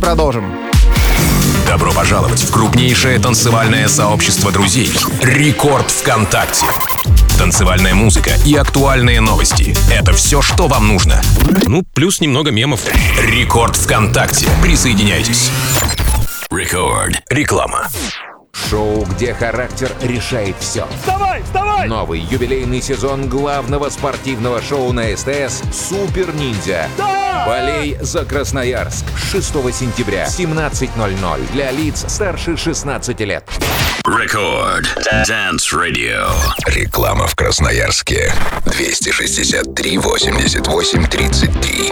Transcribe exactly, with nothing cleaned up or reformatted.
продолжим. Добро пожаловать в крупнейшее танцевальное сообщество друзей «Рекорд ВКонтакте». Танцевальная музыка и актуальные новости — это все, что вам нужно. Ну, плюс немного мемов. «Рекорд ВКонтакте». Присоединяйтесь. Рекорд. Реклама. Шоу, где характер решает все. Вставай, вставай! Новый юбилейный сезон главного спортивного шоу на СТС «Супер Ниндзя». Да! Болей за Красноярск. шестого сентября, семнадцать ноль ноль. Для лиц старше шестнадцати лет. Рекорд. Dance Radio. Реклама в Красноярске. двести шестьдесят три восемьдесят восемь тридцать три.